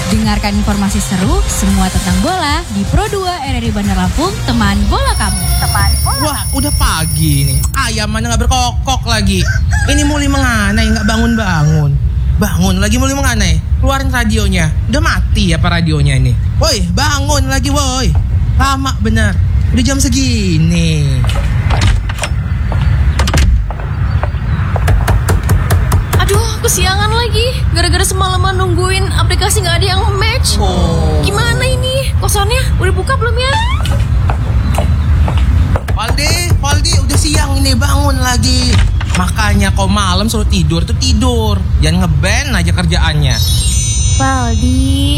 Dengarkan informasi seru semua tentang bola di Pro2 RRI Bandar Lampung, teman bola kamu. Wah, udah pagi nih. Ayam mana nggak berkokok lagi. Ini mulai menganai, nggak bangun-bangun. Bangun lagi mulai menganai. Keluarin radionya. Udah mati apa radionya ini? Woi, bangun lagi woi. Lama bener. Udah jam segini. Aduh, kesiangan lagi. Gara-gara semalaman nungguin aplikasi nggak ada yang match. Gimana ini? Kosannya udah buka belum ya? Valdi, udah siang ini, bangun lagi. Makanya kau malam suruh tidur tuh tidur. Jangan ngeband aja kerjaannya. Valdi.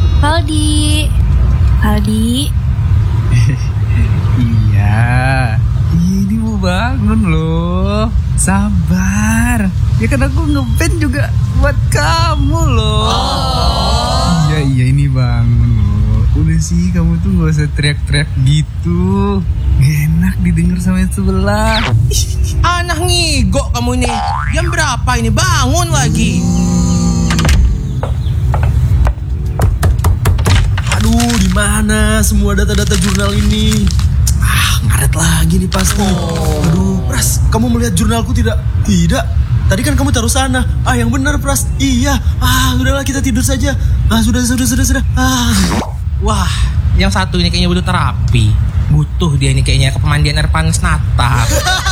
Iya, ini mau bangun loh. Sabar. Ya kan aku ngeband juga buat kamu loh. Iya ini bangun loh. Udah sih kamu tuh gak usah teriak-teriak gitu. Gak enak didengar sama yang sebelah. Anak ngigok kamu nih. Jam berapa ini? Bangun lagi. Aduh, di mana semua data-data jurnal ini? Ngaret lagi nih pasti. Aduh, Pras, kamu melihat jurnalku tidak? Tidak. Tadi kan kamu taruh sana. Yang benar, Pras. Iya. Udahlah kita tidur saja. Sudah. Wah, yang satu ini kayaknya butuh terapi. Butuh dia ini kayaknya ke pemandian air panas Natal.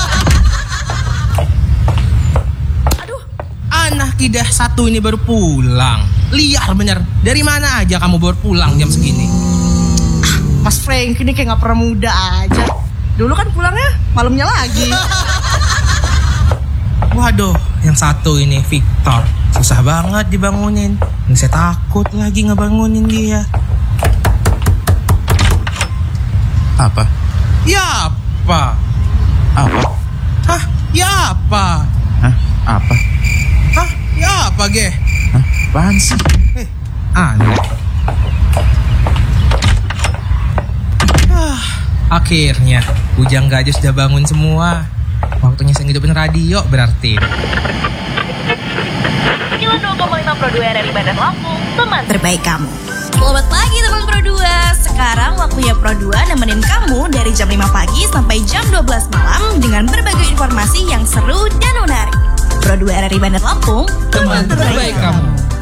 Aduh, anak kidah satu ini baru pulang. Liar bener. Dari mana aja kamu baru pulang jam segini? Mas Frank ini kayak gak pernah muda aja. Dulu kan pulangnya malamnya lagi. Waduh, yang satu ini Victor. Susah banget dibangunin. Ini saya takut lagi ngebangunin dia. Apa? Ya apa? Apa? Hah? Ya apa? Hah? Apa? Hah? Ya apa, Ge? Hah? Apaan sih? Aneh. Akhirnya Ujang Gajah sudah bangun semua. Waktunya saya ngidupin radio berarti. 92,5 Pro2 RRI Bandar Lampung, teman Terbaik kamu. Selamat pagi teman Pro2. Sekarang waktunya Pro2 nemenin kamu dari jam 5 pagi sampai jam 12 malam dengan berbagai informasi yang seru dan menarik. Pro2 RRI Bandar Lampung, Teman terbaik kamu.